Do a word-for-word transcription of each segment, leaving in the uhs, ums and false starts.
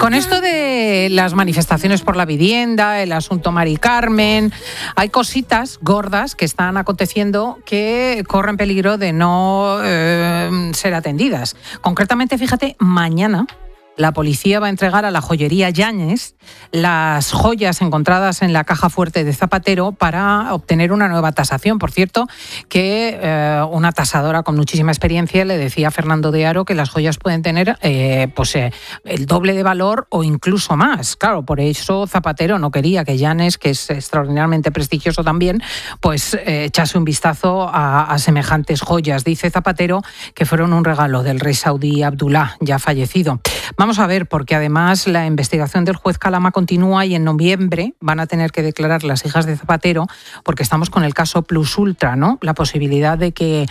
Con esto de las manifestaciones por la vivienda, el asunto Mari Carmen, hay cositas gordas que están aconteciendo que corren peligro de no eh, ser atendidas. Concretamente, fíjate, mañana la policía va a entregar a la joyería Yáñez las joyas encontradas en la caja fuerte de Zapatero para obtener una nueva tasación. Por cierto, que eh, una tasadora con muchísima experiencia le decía a Fernando de Aro que las joyas pueden tener eh, pues, eh, el doble de valor o incluso más. Claro, por eso Zapatero no quería que Yáñez, que es extraordinariamente prestigioso también, pues eh, echase un vistazo a, a semejantes joyas. Dice Zapatero que fueron un regalo del rey saudí Abdullah, ya fallecido. Vamos a ver, porque además la investigación del juez Calama continúa y en noviembre van a tener que declarar las hijas de Zapatero, porque estamos con el caso Plus Ultra, ¿no? La posibilidad de que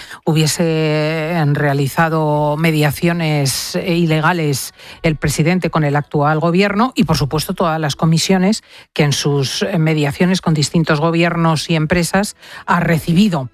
hubiese realizado mediaciones ilegales el presidente con el actual gobierno y, por supuesto, todas las comisiones que en sus mediaciones con distintos gobiernos y empresas ha recibido.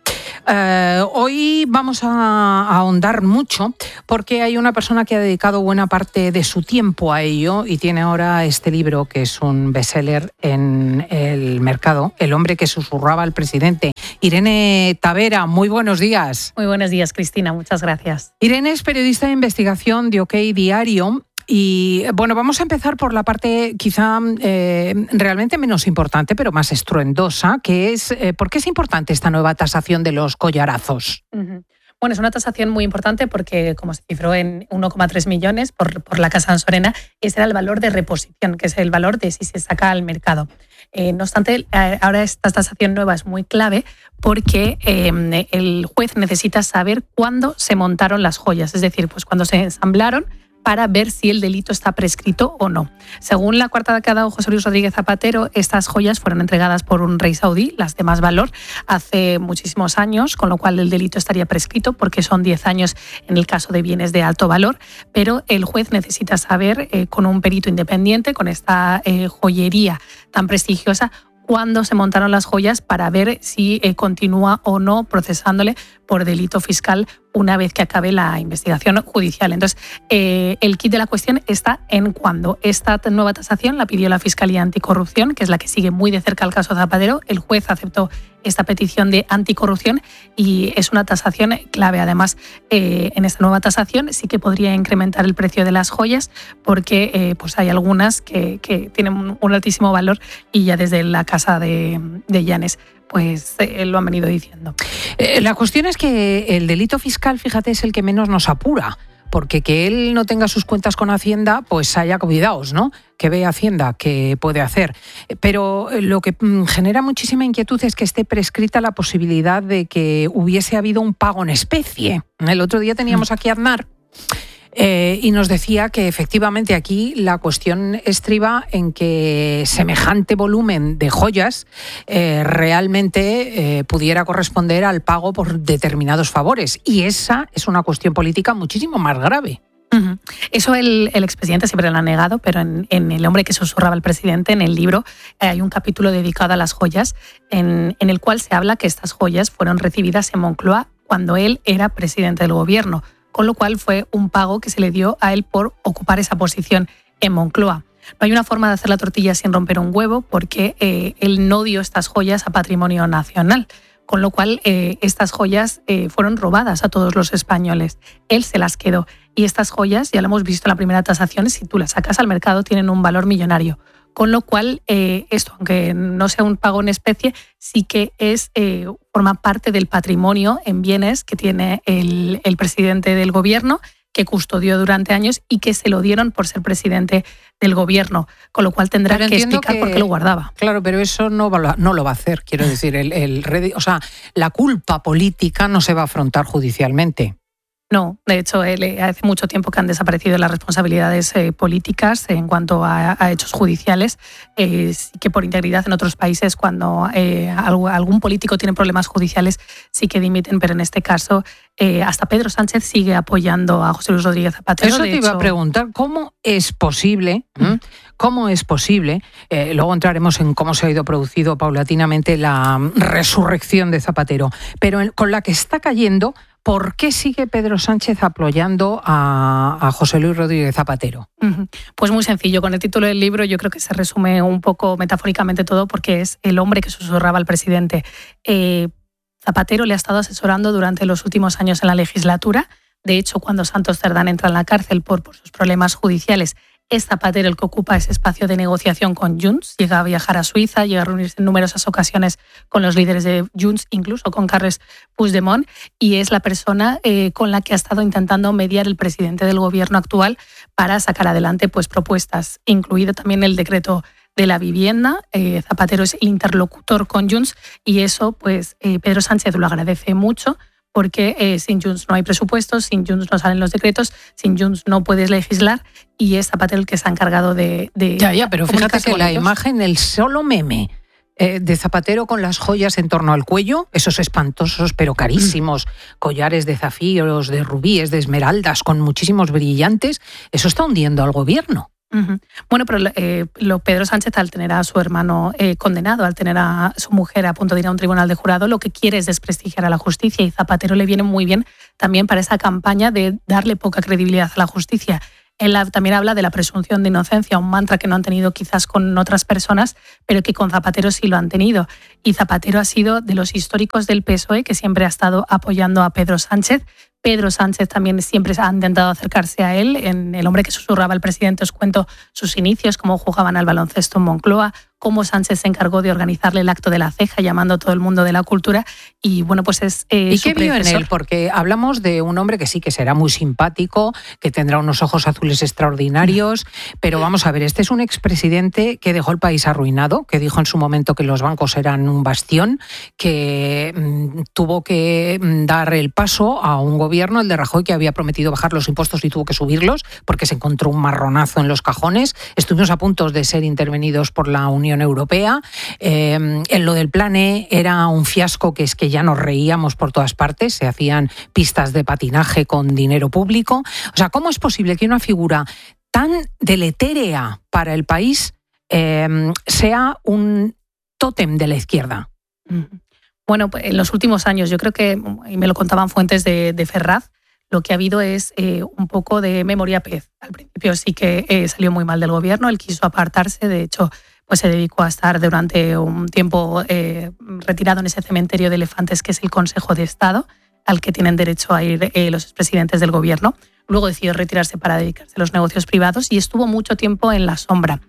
Eh, hoy vamos a, a ahondar mucho porque hay una persona que ha dedicado buena parte de su tiempo a ello y tiene ahora este libro que es un bestseller en el mercado, El hombre que susurraba al presidente. Irene Tavera, muy buenos días. Muy buenos días, Cristina, muchas gracias. Irene es periodista de investigación de OK Diario. Y bueno, vamos a empezar por la parte quizá eh, realmente menos importante, pero más estruendosa, que es eh, ¿por qué es importante esta nueva tasación de los collarazos? Uh-huh. Bueno, es una tasación muy importante porque, como se cifró en uno coma tres millones por, por la Casa Ansorena, ese era el valor de reposición, que es el valor de si se saca al mercado. Eh, no obstante, ahora esta tasación nueva es muy clave porque eh, el juez necesita saber cuándo se montaron las joyas, es decir, pues cuando se ensamblaron, para ver si el delito está prescrito o no. Según la cuarta que ha dado José Luis Rodríguez Zapatero, estas joyas fueron entregadas por un rey saudí, las de más valor, hace muchísimos años, con lo cual el delito estaría prescrito porque son diez años en el caso de bienes de alto valor, pero el juez necesita saber, eh, con un perito independiente, con esta eh, joyería tan prestigiosa, cuándo se montaron las joyas para ver si eh, continúa o no procesándole por delito fiscal una vez que acabe la investigación judicial. Entonces, eh, el quid de la cuestión está en cuándo. Esta nueva tasación la pidió la Fiscalía Anticorrupción, que es la que sigue muy de cerca el caso Zapatero. El juez aceptó esta petición de anticorrupción y es una tasación clave. Además, eh, en esta nueva tasación sí que podría incrementar el precio de las joyas porque eh, pues hay algunas que, que tienen un altísimo valor y ya desde la casa de, de Yáñez pues eh, lo han venido diciendo. Eh, la cuestión es que el delito fiscal, fíjate, es el que menos nos apura, porque que él no tenga sus cuentas con Hacienda, pues haya cuidados, ¿no? Que ve Hacienda qué puede hacer. Pero lo que genera muchísima inquietud es que esté prescrita la posibilidad de que hubiese habido un pago en especie. El otro día teníamos aquí a Aznar, Eh, y nos decía que efectivamente aquí la cuestión estriba en que semejante volumen de joyas eh, realmente eh, pudiera corresponder al pago por determinados favores. Y esa es una cuestión política muchísimo más grave. Uh-huh. Eso el, el expresidente siempre lo ha negado, pero en, en El hombre que susurraba al presidente, en el libro, eh, hay un capítulo dedicado a las joyas en, en el cual se habla que estas joyas fueron recibidas en Moncloa cuando él era presidente del gobierno, con lo cual fue un pago que se le dio a él por ocupar esa posición en Moncloa. No hay una forma de hacer la tortilla sin romper un huevo porque eh, él no dio estas joyas a patrimonio nacional, con lo cual eh, estas joyas eh, fueron robadas a todos los españoles. Él se las quedó y estas joyas, ya lo hemos visto en la primera tasación, si tú las sacas al mercado tienen un valor millonario. Con lo cual, eh, esto, aunque no sea un pago en especie, sí que es eh, forma parte del patrimonio en bienes que tiene el, el presidente del gobierno, que custodió durante años y que se lo dieron por ser presidente del gobierno, con lo cual tendrá que explicar que, por qué lo guardaba. Claro, pero eso no, va, no lo va a hacer, quiero decir, el, el, o sea, la culpa política no se va a afrontar judicialmente. No, de hecho, eh, hace mucho tiempo que han desaparecido las responsabilidades eh, políticas en cuanto a, a hechos judiciales, eh, sí que por integridad en otros países cuando eh, algún político tiene problemas judiciales sí que dimiten, pero en este caso eh, hasta Pedro Sánchez sigue apoyando a José Luis Rodríguez Zapatero. Eso te de iba hecho, a preguntar, ¿cómo es posible, ¿Mm? cómo es posible, eh, luego entraremos en cómo se ha ido producido paulatinamente la resurrección de Zapatero, pero con la que está cayendo, ¿por qué sigue Pedro Sánchez apoyando a, a José Luis Rodríguez Zapatero? Uh-huh. Pues muy sencillo, con el título del libro yo creo que se resume un poco metafóricamente todo, porque es el hombre que susurraba al presidente. Eh, Zapatero le ha estado asesorando durante los últimos años en la legislatura. De hecho, cuando Santos Cerdán entra en la cárcel por, por sus problemas judiciales, es Zapatero el que ocupa ese espacio de negociación con Junts. Llega a viajar a Suiza, llega a reunirse en numerosas ocasiones con los líderes de Junts, incluso con Carles Puigdemont, y es la persona eh, con la que ha estado intentando mediar el presidente del gobierno actual para sacar adelante pues, propuestas, incluido también el decreto de la vivienda. Eh, Zapatero es el interlocutor con Junts y eso pues eh, Pedro Sánchez lo agradece mucho, porque eh, sin Junts no hay presupuestos, sin Junts no salen los decretos, sin Junts no puedes legislar, y es Zapatero el que se ha encargado de... de ya, ya, pero fíjate que la imagen, el solo meme eh, de Zapatero con las joyas en torno al cuello, esos espantosos pero carísimos mm. collares de zafiros, de rubíes, de esmeraldas, con muchísimos brillantes, eso está hundiendo al gobierno. Uh-huh. Bueno, pero eh, lo Pedro Sánchez, al tener a su hermano eh, condenado, al tener a su mujer a punto de ir a un tribunal de jurado, lo que quiere es desprestigiar a la justicia, y Zapatero le viene muy bien también para esa campaña de darle poca credibilidad a la justicia. Él también habla de la presunción de inocencia, un mantra que no han tenido quizás con otras personas, pero que con Zapatero sí lo han tenido. Y Zapatero ha sido de los históricos del P S O E que siempre ha estado apoyando a Pedro Sánchez. Pedro Sánchez también siempre ha intentado acercarse a él. En El hombre que susurraba al presidente os cuento sus inicios, cómo jugaban al baloncesto en Moncloa, cómo Sánchez se encargó de organizarle el acto de la ceja, llamando a todo el mundo de la cultura. Y bueno, pues es eh, ¿Y qué vio en él? Porque hablamos de un hombre que sí que será muy simpático, que tendrá unos ojos azules extraordinarios, pero vamos a ver, este es un expresidente que dejó el país arruinado, que dijo en su momento que los bancos eran un bastión, que mmm, tuvo que dar el paso a un gobierno, el de Rajoy, que había prometido bajar los impuestos y tuvo que subirlos porque se encontró un marronazo en los cajones. Estuvimos a punto de ser intervenidos por la Unión Europea. Eh, en lo del Plan E era un fiasco, que es que ya nos reíamos por todas partes, se hacían pistas de patinaje con dinero público. O sea, ¿cómo es posible que una figura tan deletérea para el país eh, sea un tótem de la izquierda? Bueno, en los últimos años, yo creo que, y me lo contaban fuentes de, de Ferraz, lo que ha habido es eh, un poco de memoria pez. Al principio sí que eh, salió muy mal del gobierno, él quiso apartarse, de hecho pues se dedicó a estar durante un tiempo eh, retirado en ese cementerio de elefantes que es el Consejo de Estado, al que tienen derecho a ir eh, los expresidentes del gobierno. Luego decidió retirarse para dedicarse a los negocios privados y estuvo mucho tiempo en la sombra.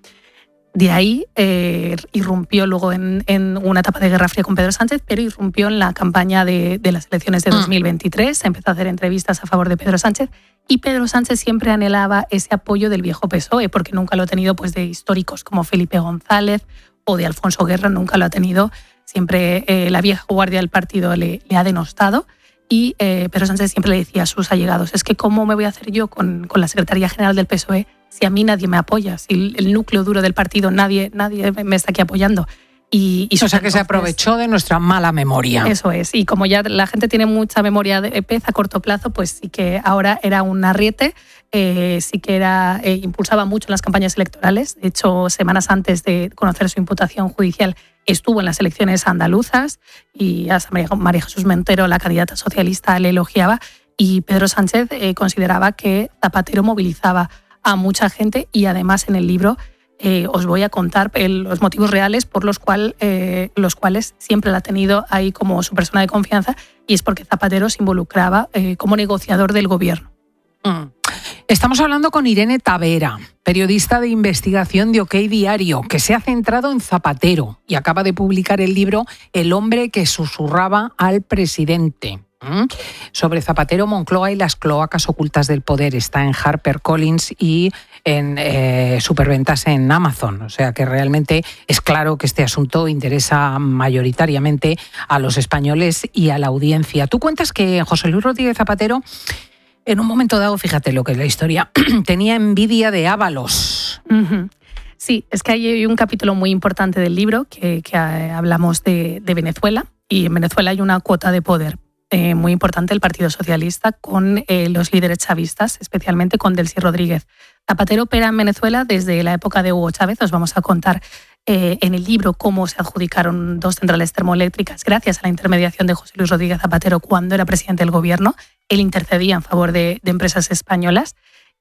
De ahí eh, irrumpió luego en, en una etapa de guerra fría con Pedro Sánchez, pero irrumpió en la campaña de, de las elecciones de dos mil veintitrés, empezó a hacer entrevistas a favor de Pedro Sánchez, y Pedro Sánchez siempre anhelaba ese apoyo del viejo P S O E, porque nunca lo ha tenido pues, de históricos como Felipe González o de Alfonso Guerra, nunca lo ha tenido. Siempre eh, la vieja guardia del partido le, le ha denostado, y eh, Pedro Sánchez siempre le decía a sus allegados, es que ¿cómo me voy a hacer yo con, con la Secretaría General del P S O E si a mí nadie me apoya? Si el núcleo duro del partido, nadie, nadie me está aquí apoyando. Y, y o sea, que entonces, se aprovechó de nuestra mala memoria. Eso es. Y como ya la gente tiene mucha memoria de pez a corto plazo, pues sí que ahora era un arriete, eh, sí que era eh, impulsaba mucho en las campañas electorales. De hecho, semanas antes de conocer su imputación judicial, estuvo en las elecciones andaluzas y a María Jesús Montero, la candidata socialista, le elogiaba, y Pedro Sánchez eh, consideraba que Zapatero movilizaba a mucha gente, y además en el libro eh, os voy a contar el, los motivos reales por los, cual, eh, los cuales siempre la ha tenido ahí como su persona de confianza, y es porque Zapatero se involucraba eh, como negociador del gobierno. Mm. Estamos hablando con Irene Tavera, periodista de investigación de OK Diario, que se ha centrado en Zapatero y acaba de publicar el libro El hombre que susurraba al presidente. ¿Mm? Sobre Zapatero, Moncloa y las cloacas ocultas del poder. Está en HarperCollins y en eh, superventas en Amazon. O sea que realmente es claro que este asunto interesa mayoritariamente a los españoles y a la audiencia. Tú cuentas que José Luis Rodríguez Zapatero, en un momento dado, fíjate lo que es la historia, tenía envidia de Ábalos. Uh-huh. Sí, es que hay un capítulo muy importante del libro que, que hablamos de, de Venezuela, y en Venezuela hay una cuota de poder Eh, muy importante el Partido Socialista con eh, los líderes chavistas, especialmente con Delcy Rodríguez. Zapatero opera en Venezuela desde la época de Hugo Chávez. Os vamos a contar eh, en el libro cómo se adjudicaron dos centrales termoeléctricas gracias a la intermediación de José Luis Rodríguez Zapatero cuando era presidente del gobierno. Él intercedía en favor de, de empresas españolas.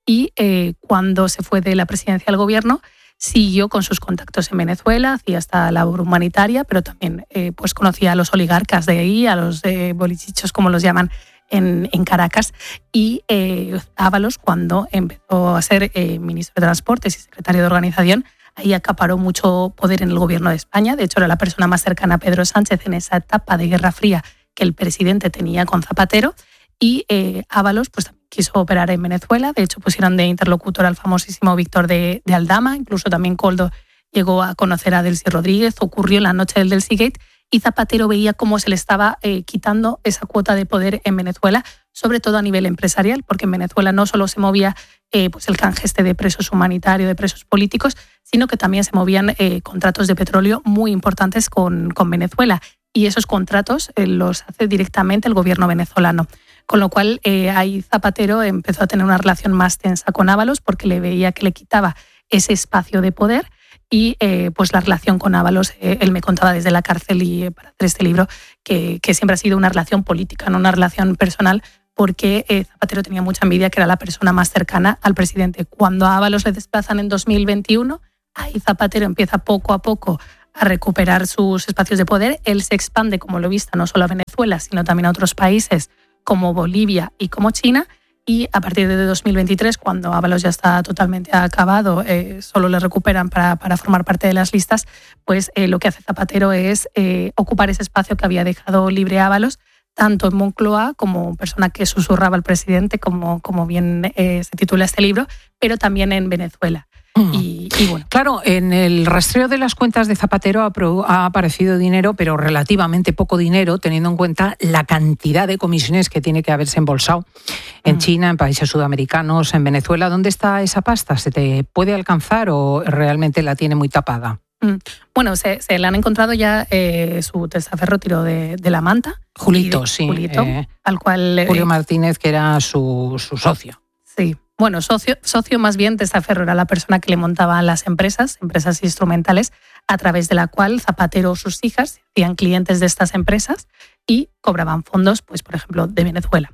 y eh, cuando se fue de la presidencia del gobierno siguió con sus contactos en Venezuela, hacía hasta labor humanitaria, pero también eh, pues conocía a los oligarcas de ahí, a los eh, bolichichos, como los llaman en, en Caracas, y eh, Ábalos, cuando empezó a ser eh, ministro de Transportes y secretario de Organización, ahí acaparó mucho poder en el gobierno de España. De hecho, era la persona más cercana a Pedro Sánchez en esa etapa de Guerra Fría que el presidente tenía con Zapatero, y eh, Ábalos pues, quiso operar en Venezuela. De hecho, pusieron de interlocutor al famosísimo Víctor de, de Aldama. Incluso también Koldo llegó a conocer a Delcy Rodríguez. Ocurrió en la noche del Delcy Gate, y Zapatero veía cómo se le estaba eh, quitando esa cuota de poder en Venezuela, sobre todo a nivel empresarial, porque en Venezuela no solo se movía eh, pues el canje este de presos humanitarios, de presos políticos, sino que también se movían eh, contratos de petróleo muy importantes con, con Venezuela. Y esos contratos eh, los hace directamente el gobierno venezolano. Con lo cual, eh, ahí Zapatero empezó a tener una relación más tensa con Ábalos, porque le veía que le quitaba ese espacio de poder. Y eh, pues la relación con Ábalos, eh, él me contaba desde la cárcel y eh, para hacer este libro que, que siempre ha sido una relación política, no una relación personal, porque eh, Zapatero tenía mucha envidia, que era la persona más cercana al presidente. Cuando a Ábalos le desplazan en dos mil veintiuno, ahí Zapatero empieza poco a poco a recuperar sus espacios de poder. Él se expande, como lo he visto, no solo a Venezuela, sino también a otros países como Bolivia y como China. Y a partir de dos mil veintitrés, cuando Ábalos ya está totalmente acabado, eh, solo le recuperan para, para formar parte de las listas, pues eh, lo que hace Zapatero es eh, ocupar ese espacio que había dejado libre Ábalos, tanto en Moncloa, como persona que susurraba al presidente, como, como bien eh, se titula este libro, pero también en Venezuela. Mm. Y, y bueno. Claro, en el rastreo de las cuentas de Zapatero ha, pro, ha aparecido dinero, pero relativamente poco dinero, teniendo en cuenta la cantidad de comisiones que tiene que haberse embolsado en mm. China, en países sudamericanos, en Venezuela. ¿Dónde está esa pasta? ¿Se te puede alcanzar o realmente la tiene muy tapada? Mm. Bueno, se, se le han encontrado ya eh, su testaferro tiró de, de la manta. Julito, de, sí. Julito, eh, al cual... Julio eh, Martínez, que era su, su socio. Sí. Bueno, socio, socio más bien, testaferro era la persona que le montaba las empresas, empresas instrumentales, a través de la cual Zapatero o sus hijas se hacían clientes de estas empresas y cobraban fondos, pues por ejemplo, de Venezuela.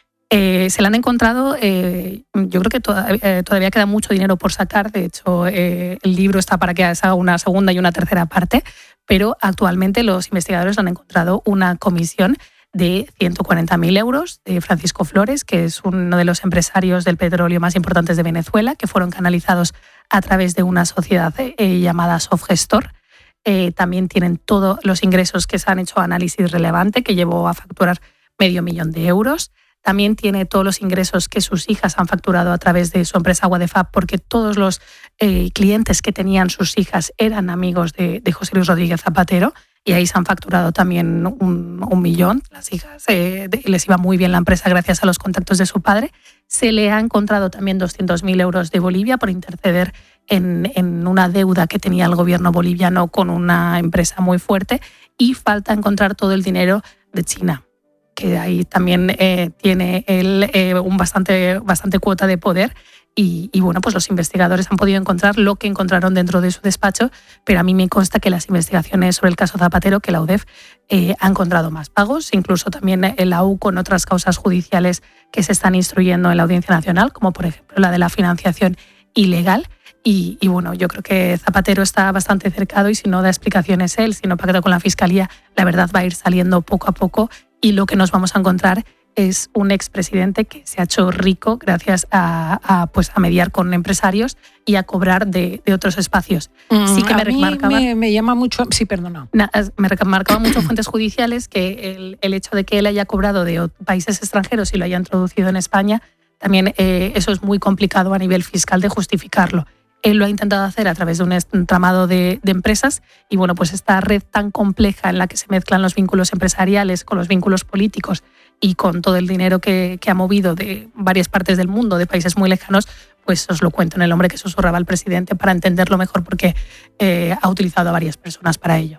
Eh, se le han encontrado, eh, yo creo que toda, eh, todavía queda mucho dinero por sacar. De hecho, eh, el libro está para que se haga una segunda y una tercera parte, pero actualmente los investigadores han encontrado una comisión de ciento cuarenta mil euros de Francisco Flores, que es uno de los empresarios del petróleo más importantes de Venezuela, que fueron canalizados a través de una sociedad eh, llamada Sofgestor. Eh, también tienen todos los ingresos que se han hecho análisis relevante, que llevó a facturar medio millón de euros. También tiene todos los ingresos que sus hijas han facturado a través de su empresa Agua de Fab, porque todos los eh, clientes que tenían sus hijas eran amigos de, de José Luis Rodríguez Zapatero, y ahí se han facturado también un, un millón. Las hijas eh, de, les iba muy bien la empresa gracias a los contactos de su padre. Se le ha encontrado también doscientos mil euros de Bolivia por interceder en, en una deuda que tenía el gobierno boliviano con una empresa muy fuerte, y falta encontrar todo el dinero de China, que ahí también eh, tiene él eh, un bastante, bastante cuota de poder. Y, y bueno, pues los investigadores han podido encontrar lo que encontraron dentro de su despacho, pero a mí me consta que las investigaciones sobre el caso Zapatero, que la U D E F eh, ha encontrado más pagos, incluso también la U con otras causas judiciales que se están instruyendo en la Audiencia Nacional, como por ejemplo la de la financiación ilegal. Y, y bueno, yo creo que Zapatero está bastante cercado, y si no da explicaciones él, si no pacta con la Fiscalía, la verdad va a ir saliendo poco a poco, y lo que nos vamos a encontrar es un expresidente que se ha hecho rico gracias a, a, pues, a mediar con empresarios y a cobrar de, de otros espacios. Mm, sí que me a mí remarcaba, me, me llama mucho... Sí, perdona. Na, me remarcaban mucho fuentes judiciales que el, el hecho de que él haya cobrado de países extranjeros y lo haya introducido en España, también eh, eso es muy complicado a nivel fiscal de justificarlo. Él lo ha intentado hacer a través de un entramado de, de empresas, y bueno, pues esta red tan compleja en la que se mezclan los vínculos empresariales con los vínculos políticos y con todo el dinero que, que ha movido de varias partes del mundo, de países muy lejanos, pues os lo cuento en El hombre que susurraba al presidente, para entenderlo mejor, porque eh, ha utilizado a varias personas para ello.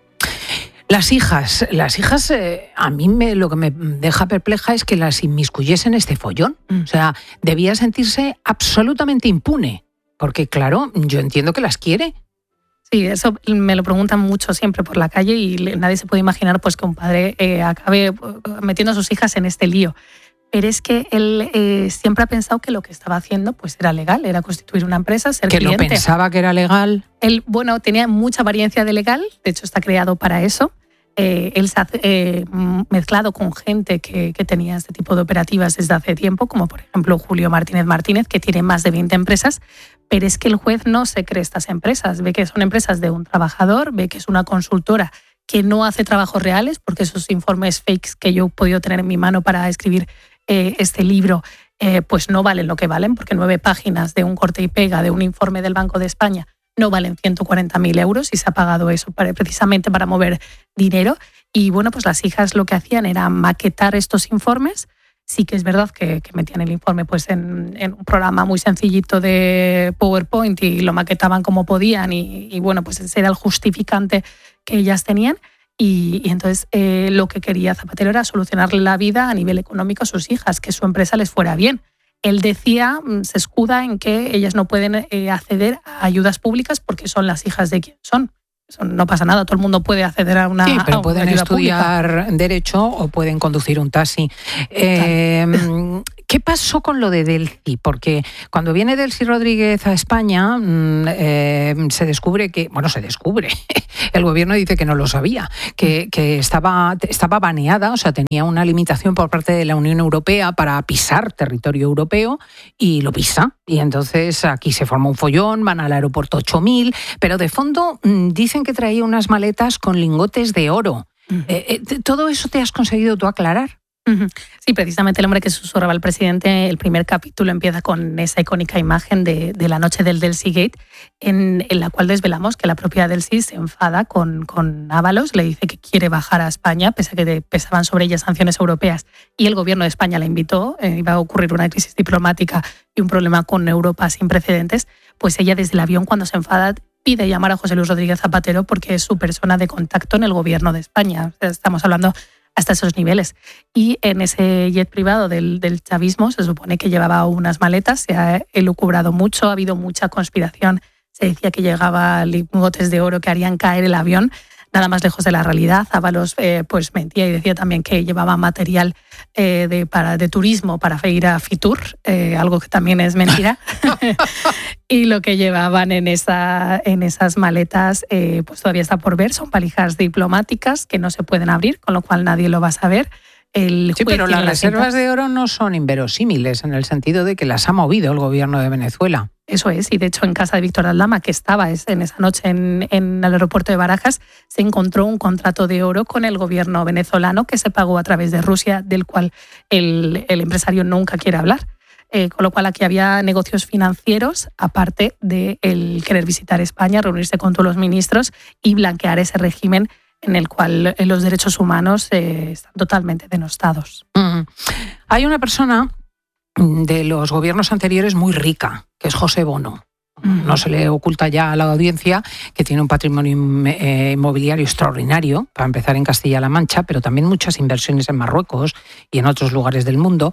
Las hijas, las hijas, eh, a mí me, lo que me deja perpleja es que las inmiscuyesen en este follón. Mm. O sea, debía sentirse absolutamente impune. Porque, claro, yo entiendo que las quiere. Sí, eso me lo preguntan mucho siempre por la calle, y nadie se puede imaginar pues que un padre eh, acabe metiendo a sus hijas en este lío. pero es que él eh, siempre ha pensado que lo que estaba haciendo pues era legal, era constituir una empresa, ser que cliente. ¿Que lo pensaba que era legal? Él, bueno, tenía mucha apariencia de legal, de hecho está creado para eso. Eh, él se ha eh, mezclado con gente que, que tenía este tipo de operativas desde hace tiempo, como por ejemplo Julio Martínez Martínez, que tiene más de veinte empresas, pero es que el juez no se cree estas empresas, ve que son empresas de un trabajador, ve que es una consultora que no hace trabajos reales, porque esos informes fakes que yo he podido tener en mi mano para escribir eh, este libro, eh, pues no valen lo que valen, porque nueve páginas de un corte y pega de un informe del Banco de España no valen ciento cuarenta mil euros y se ha pagado eso para, precisamente para mover dinero. Y bueno, pues las hijas lo que hacían era maquetar estos informes. Sí que es verdad que, que metían el informe pues en, en un programa muy sencillito de PowerPoint y lo maquetaban como podían y, y bueno, pues ese era el justificante que ellas tenían. Y, y entonces eh, lo que quería Zapatero era solucionarle la vida a nivel económico a sus hijas, que su empresa les fuera bien. Él decía, se escuda en que ellas no pueden eh, acceder a ayudas públicas porque son las hijas de quien son. Eso no pasa nada, todo el mundo puede acceder a una, sí, pero a una pueden ayuda estudiar pública. Derecho o pueden conducir un taxi. Eh, ¿Qué pasó con lo de Delcy? Porque cuando viene Delcy Rodríguez a España eh, se descubre que, bueno, se descubre, el gobierno dice que no lo sabía, que, que estaba, estaba baneada, o sea, tenía una limitación por parte de la Unión Europea para pisar territorio europeo y lo pisa. Y entonces aquí se forma un follón, van al aeropuerto ocho mil, pero de fondo dicen que traía unas maletas con lingotes de oro. Uh-huh. Eh, eh, ¿Todo eso te has conseguido tú aclarar? Uh-huh. Sí, precisamente el hombre que susurraba al presidente, el primer capítulo empieza con esa icónica imagen de, de la noche del Delcy Gate, en, en la cual desvelamos que la propia Delcy se enfada con, con Ábalos, le dice que quiere bajar a España, pese a que pesaban sobre ella sanciones europeas, y el gobierno de España la invitó, eh, iba a ocurrir una crisis diplomática y un problema con Europa sin precedentes, pues ella desde el avión, cuando se enfada, pide llamar a José Luis Rodríguez Zapatero porque es su persona de contacto en el gobierno de España. O sea, estamos hablando hasta esos niveles. Y en ese jet privado del, del chavismo se supone que llevaba unas maletas, se ha elucubrado mucho, ha habido mucha conspiración, se decía que llegaba lingotes de oro que harían caer el avión, nada más lejos de la realidad. Ábalos eh, pues mentía y decía también que llevaba material eh, de, para, de turismo para ir a Fitur, eh, algo que también es mentira. Y lo que llevaban en, esa, en esas maletas eh, pues todavía está por ver, son valijas diplomáticas que no se pueden abrir, con lo cual nadie lo va a saber. El sí, pero las reservas de oro no son inverosímiles en el sentido de que las ha movido el gobierno de Venezuela. Eso es, y de hecho en casa de Víctor Aldama, que estaba en esa noche en, en el aeropuerto de Barajas, se encontró un contrato de oro con el gobierno venezolano que se pagó a través de Rusia, del cual el, el empresario nunca quiere hablar. Eh, con lo cual aquí había negocios financieros, aparte de el querer visitar España, reunirse con todos los ministros y blanquear ese régimen en el cual los derechos humanos eh, están totalmente denostados. Mm. Hay una persona de los gobiernos anteriores muy rica, que es José Bono. No se le oculta ya a la audiencia que tiene un patrimonio inmobiliario extraordinario, para empezar en Castilla-La Mancha, pero también muchas inversiones en Marruecos y en otros lugares del mundo.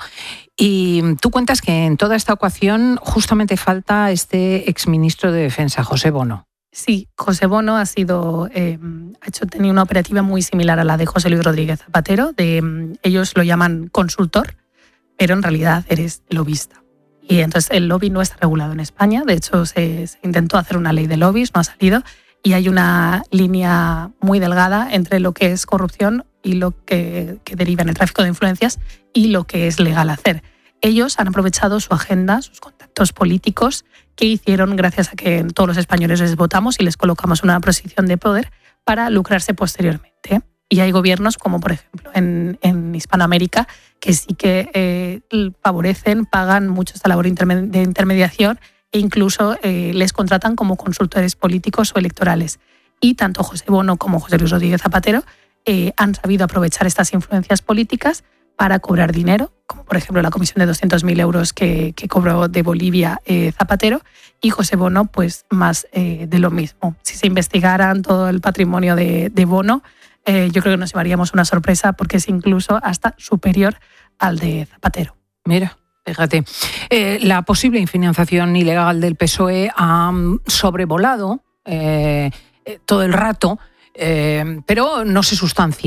Y tú cuentas que en toda esta ecuación justamente falta este exministro de Defensa, José Bono. Sí, José Bono ha sido, eh, ha hecho, tenido una operativa muy similar a la de José Luis Rodríguez Zapatero. De, ellos lo llaman consultor, pero en realidad eres lobista. Y entonces el lobby no está regulado en España. De hecho, se, se intentó hacer una ley de lobbies, no ha salido. Y hay una línea muy delgada entre lo que es corrupción y lo que, que deriva en el tráfico de influencias y lo que es legal hacer. Ellos han aprovechado su agenda, sus contactos políticos que hicieron gracias a que todos los españoles les votamos y les colocamos en una posición de poder para lucrarse posteriormente. Y hay gobiernos como, por ejemplo, en, en Hispanoamérica, que sí que eh, favorecen, pagan mucho esta labor de intermediación e incluso eh, les contratan como consultores políticos o electorales. Y tanto José Bono como José Luis Rodríguez Zapatero eh, han sabido aprovechar estas influencias políticas para cobrar dinero, como por ejemplo la comisión de doscientos mil euros que, que cobró de Bolivia eh, Zapatero, y José Bono, pues más eh, de lo mismo. Si se investigaran todo el patrimonio de, de Bono, Eh, yo creo que nos llevaríamos una sorpresa porque es incluso hasta superior al de Zapatero. Mira, fíjate, eh, la posible financiación ilegal del P S O E ha sobrevolado eh, todo el rato, eh, pero no se sustancia.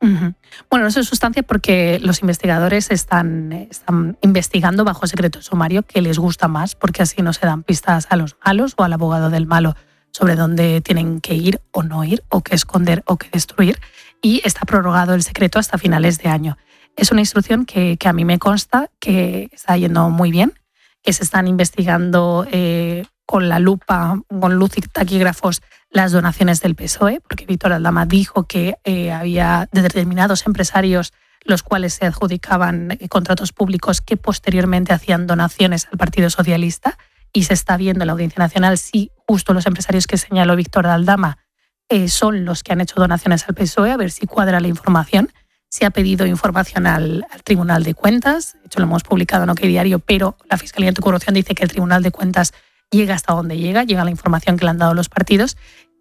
Uh-huh. Bueno, eso es sustancia porque los investigadores están, están investigando bajo secreto sumario qué les gusta más, porque así no se dan pistas a los malos o al abogado del malo sobre dónde tienen que ir o no ir, o qué esconder o qué destruir, y está prorrogado el secreto hasta finales de año. Es una instrucción que, que a mí me consta que está yendo muy bien, que se están investigando eh, con la lupa, con luz y taquígrafos, las donaciones del P S O E, porque Víctor Aldama dijo que eh, había determinados empresarios los cuales se adjudicaban contratos públicos que posteriormente hacían donaciones al Partido Socialista, y se está viendo en la Audiencia Nacional si justo los empresarios que señaló Víctor Aldama eh, son los que han hecho donaciones al P S O E, a ver si cuadra la información. Se ha pedido información al, al Tribunal de Cuentas, de hecho lo hemos publicado en OK Diario, pero la Fiscalía Anticorrupción dice que el Tribunal de Cuentas llega hasta donde llega, llega la información que le han dado los partidos,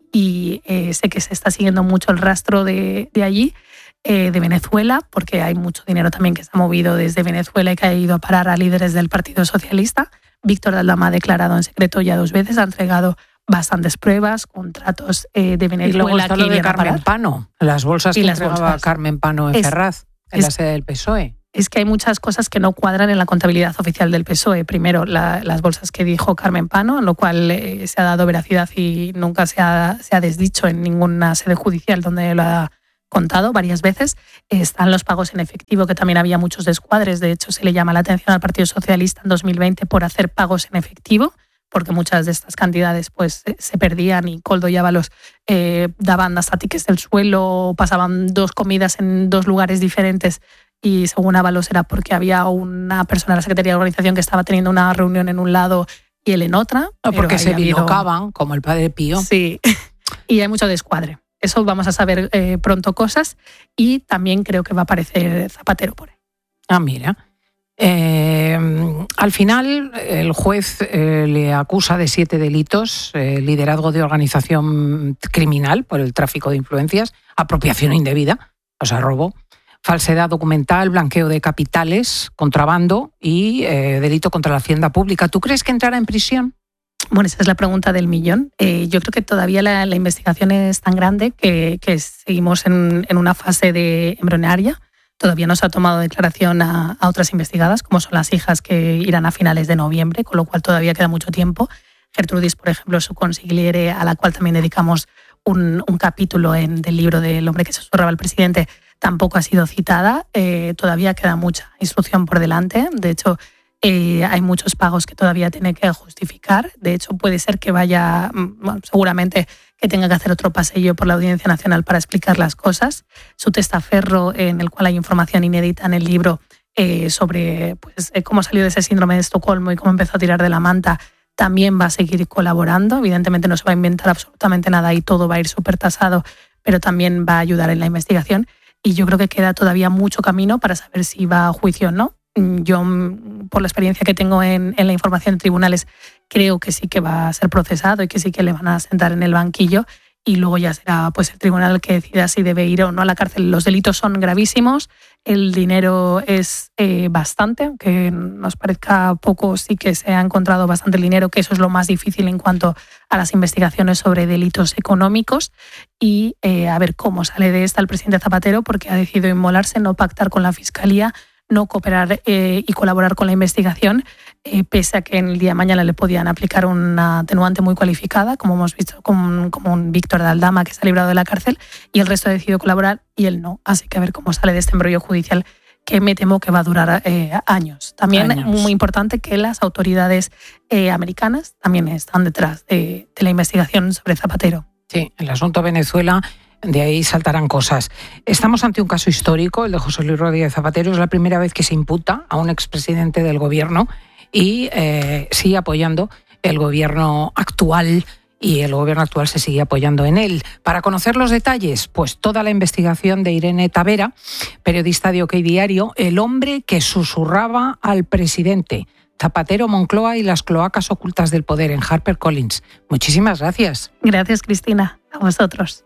y eh, sé que se está siguiendo mucho el rastro de, de allí, eh, de Venezuela, porque hay mucho dinero también que se ha movido desde Venezuela y que ha ido a parar a líderes del Partido Socialista. Víctor Aldama ha declarado en secreto ya dos veces, ha entregado bastantes pruebas, contratos eh, de Venezuela. Y luego está que lo de Carmen Pano, las bolsas y que las entregaba bolsas. Carmen Pano en Es, Ferraz, en es, la sede del P S O E. Es que hay muchas cosas que no cuadran en la contabilidad oficial del P S O E. Primero, la, las bolsas que dijo Carmen Pano, en lo cual eh, se ha dado veracidad y nunca se ha, se ha desdicho en ninguna sede judicial donde lo ha contado varias veces. Están los pagos en efectivo, que también había muchos descuadres. De hecho, se le llama la atención al Partido Socialista en dos mil veinte por hacer pagos en efectivo, porque muchas de estas cantidades pues se perdían y Koldo y Ábalos eh, daban hasta tickets del suelo, pasaban dos comidas en dos lugares diferentes, y según Ábalos era porque había una persona de la Secretaría de Organización que estaba teniendo una reunión en un lado y él en otra. O porque se habido... bilocaban, como el padre Pío. Sí, y hay mucho descuadre. Eso vamos a saber eh, pronto cosas, y también creo que va a aparecer Zapatero por ahí. Ah, mira. Eh, al final, el juez eh, le acusa de siete delitos: eh, liderazgo de organización criminal por el tráfico de influencias, apropiación indebida, o sea, robo, falsedad documental, blanqueo de capitales, contrabando y eh, delito contra la hacienda pública. ¿Tú crees que entrará en prisión? Bueno, esa es la pregunta del millón. Eh, yo creo que todavía la, la investigación es tan grande que, que seguimos en, en una fase de embrionaria. Todavía no se ha tomado declaración a, a otras investigadas, como son las hijas, que irán a finales de noviembre, con lo cual todavía queda mucho tiempo. Gertrudis, por ejemplo, su consigliere, a la cual también dedicamos un, un capítulo en, del libro del hombre que susurraba al presidente, tampoco ha sido citada. Eh, todavía queda mucha instrucción por delante. De hecho, Eh, hay muchos pagos que todavía tiene que justificar. De hecho, puede ser que vaya, bueno, seguramente que tenga que hacer otro pasillo por la Audiencia Nacional para explicar las cosas. Su testaferro, en el cual hay información inédita en el libro eh, sobre pues, eh, cómo salió de ese síndrome de Estocolmo y cómo empezó a tirar de la manta, también va a seguir colaborando. Evidentemente no se va a inventar absolutamente nada y todo va a ir súper tasado, pero también va a ayudar en la investigación. Y yo creo que queda todavía mucho camino para saber si va a juicio o no. Yo, por la experiencia que tengo en, en la información de tribunales, creo que sí que va a ser procesado y que sí que le van a sentar en el banquillo, y luego ya será pues el tribunal el que decida si debe ir o no a la cárcel. Los delitos son gravísimos, el dinero es eh, bastante, aunque nos parezca poco, sí que se ha encontrado bastante el dinero, que eso es lo más difícil en cuanto a las investigaciones sobre delitos económicos. Y eh, a ver cómo sale de esta el presidente Zapatero, porque ha decidido inmolarse, no pactar con la Fiscalía, no cooperar eh, y colaborar con la investigación, eh, pese a que en el día de mañana le podían aplicar una atenuante muy cualificada, como hemos visto con, como un Víctor Aldama, que se ha librado de la cárcel, y el resto ha decidido colaborar y él no. Así que a ver cómo sale de este embrollo judicial, que me temo que va a durar eh, años. También años. Muy importante que las autoridades eh, americanas también están detrás de, de la investigación sobre Zapatero. Sí, el asunto Venezuela, de ahí saltarán cosas. Estamos ante un caso histórico, el de José Luis Rodríguez Zapatero. Es la primera vez que se imputa a un expresidente del gobierno y eh, sigue apoyando el gobierno actual, y el gobierno actual se sigue apoyando en él. Para conocer los detalles, pues toda la investigación de Irene Tavera, periodista de OK Diario, el hombre que susurraba al presidente, Zapatero, Moncloa y las cloacas ocultas del poder, en HarperCollins. Muchísimas gracias. Gracias, Cristina. A vosotros.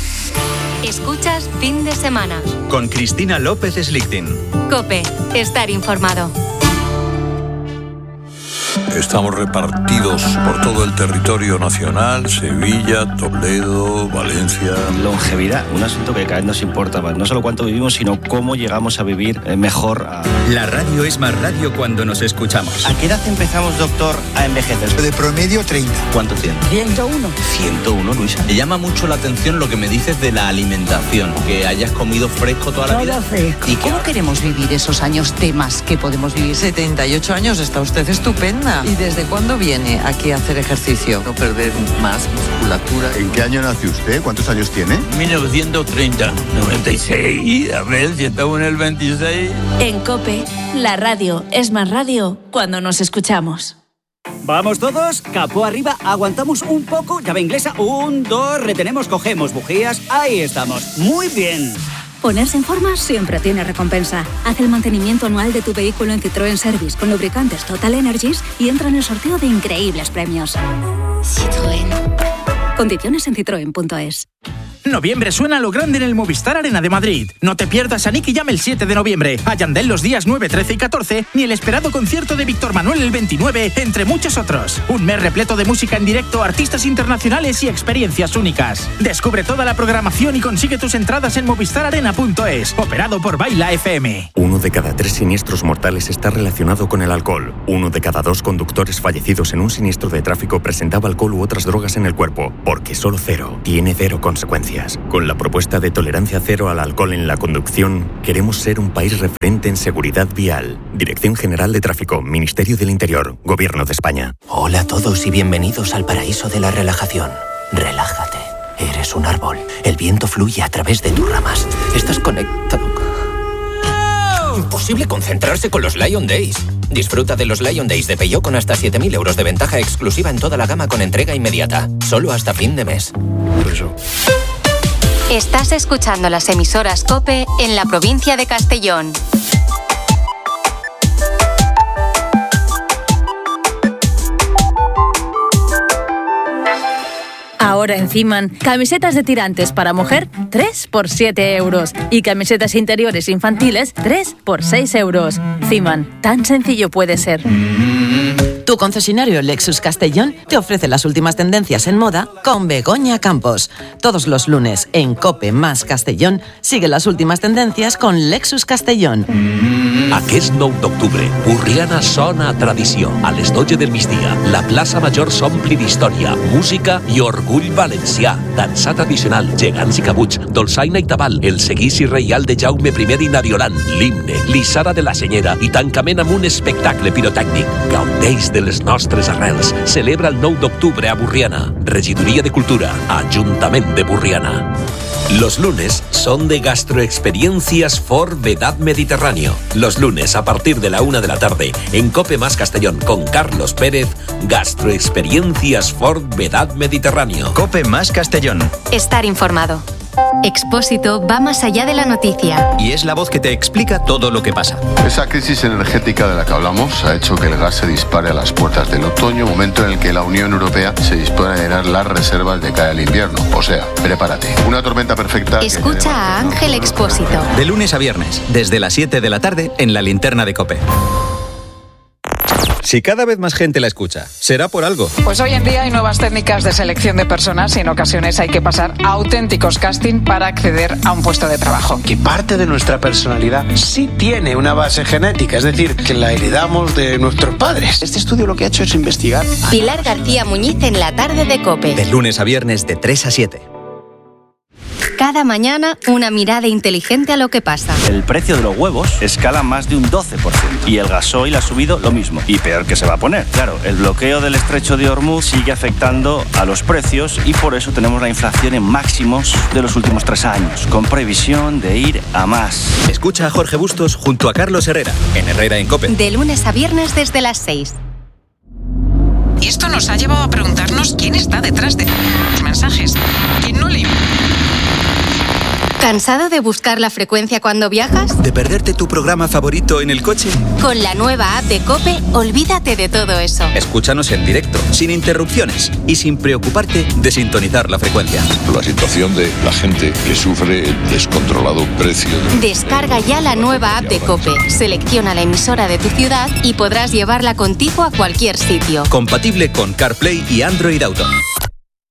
Escuchas Fin de Semana con Cristina López Slichting. COPE. Estar informado. Estamos repartidos por todo el territorio nacional, Sevilla, Toledo, Valencia. Longevidad, un asunto que cada vez nos importa más. No solo cuánto vivimos, sino cómo llegamos a vivir mejor. A... La radio es más radio cuando nos escuchamos. ¿A qué edad empezamos, doctor, a envejecer? De promedio treinta. ¿Cuánto tiene? ciento uno. ciento uno, Luisa. Me llama mucho la atención lo que me dices de la alimentación, que hayas comido fresco toda la Todo vida. fresco. ¿Y ¿Cómo queremos vivir esos años de más que podemos vivir? setenta y ocho años, está usted estupenda. ¿Y desde cuándo viene aquí a hacer ejercicio? no perder más musculatura? ¿En qué año nació usted? ¿Cuántos años tiene? mil novecientos treinta. noventa y seis. A ver si estamos en el veintiséis. En COPE, la radio es más radio cuando nos escuchamos. Vamos todos, capó arriba, aguantamos un poco, llave inglesa, un, dos, retenemos, cogemos bujías, ahí estamos, muy bien. Ponerse en forma siempre tiene recompensa. Haz el mantenimiento anual de tu vehículo en Citroën Service con lubricantes Total Energies y entra en el sorteo de increíbles premios. Citroën. Condiciones en citroen punto es. Noviembre suena a lo grande en el Movistar Arena de Madrid. No te pierdas a Nicky Jam el siete de noviembre, a Yandel los días nueve, trece y catorce, ni el esperado concierto de Víctor Manuel el veintinueve, entre muchos otros. Un mes repleto de música en directo, artistas internacionales y experiencias únicas. Descubre toda la programación y consigue tus entradas en movistar arena punto es, operado por Baila F M. Uno de cada tres siniestros mortales está relacionado con el alcohol. Uno de cada dos conductores fallecidos en un siniestro de tráfico presentaba alcohol u otras drogas en el cuerpo, porque solo cero tiene cero consecuencias. Con la propuesta de tolerancia cero al alcohol en la conducción, queremos ser un país referente en seguridad vial. Dirección General de Tráfico, Ministerio del Interior, Gobierno de España. Hola a todos y bienvenidos al paraíso de la relajación. Relájate. Eres un árbol. El viento fluye a través de tus ramas. Estás conectado. Imposible concentrarse con los Lion Days. Disfruta de los Lion Days de Peugeot con hasta siete mil euros de ventaja exclusiva en toda la gama con entrega inmediata. Solo hasta fin de mes. Eso. Estás escuchando las emisoras COPE en la provincia de Castellón. Ahora en Ciman, camisetas de tirantes para mujer, tres por siete euros. Y camisetas interiores infantiles, tres por seis euros. Ciman, tan sencillo puede ser. Tu concesionario Lexus Castellón te ofrece las últimas tendencias en moda con Begoña Campos. Todos los lunes en COPE más Castellón sigue las últimas tendencias con Lexus Castellón. Aquest nou d'octubre, Borriana sona a tradició. A les dotze del migdia, la plaça Major s'ompli d'història, música i orgull valencià. Dansa tradicional, gegants i cabuts, dolçaina i tabal, el seguici reial de Jaume primer i Nariolan, l'himne, l'issara de la senyera i tancament amb un espectacle pirotècnic. Gaudeix de les nostres arrels. Celebra el nou d'octubre a Borriana. Regidoria de Cultura, Ajuntament de Borriana. Los lunes son de Gastroexperiencias Ford Vedad Mediterráneo. Los lunes a partir de la una de la tarde en COPE más Castellón con Carlos Pérez, Gastroexperiencias Ford Vedad Mediterráneo. COPE más Castellón. Estar informado. Expósito va más allá de la noticia. Y es la voz que te explica todo lo que pasa. Esa crisis energética de la que hablamos ha hecho que el gas se dispare a las puertas del otoño, momento en el que la Unión Europea se dispone a llenar las reservas de cara al invierno. O sea, prepárate. Una tormenta perfecta. Escucha a Ángel Expósito. De lunes a viernes, desde las siete de la tarde, en la linterna de COPE. Si cada vez más gente la escucha, será por algo. Pues hoy en día hay nuevas técnicas de selección de personas y en ocasiones hay que pasar a auténticos casting para acceder a un puesto de trabajo. Que parte de nuestra personalidad sí tiene una base genética, es decir, que la heredamos de nuestros padres. Este estudio lo que ha hecho es investigar. Pilar García Muñiz en la tarde de COPE. De lunes a viernes de tres a siete. Cada mañana, una mirada inteligente a lo que pasa. El precio de los huevos escala más de un doce por ciento y el gasoil ha subido lo mismo. Y peor que se va a poner. Claro, el bloqueo del estrecho de Hormuz sigue afectando a los precios y por eso tenemos la inflación en máximos de los últimos tres años, con previsión de ir a más. Escucha a Jorge Bustos junto a Carlos Herrera, en Herrera en COPE. De lunes a viernes desde las seis. Y esto nos ha llevado a preguntarnos quién está detrás de los mensajes. ¿Quién no le... ¿Cansado de buscar la frecuencia cuando viajas? ¿De perderte tu programa favorito en el coche? Con la nueva app de COPE, olvídate de todo eso. Escúchanos en directo, sin interrupciones y sin preocuparte de sintonizar la frecuencia. La situación de la gente que sufre el descontrolado precio de... Descarga ya la nueva app de COPE, selecciona la emisora de tu ciudad y podrás llevarla contigo a cualquier sitio. Compatible con CarPlay y Android Auto.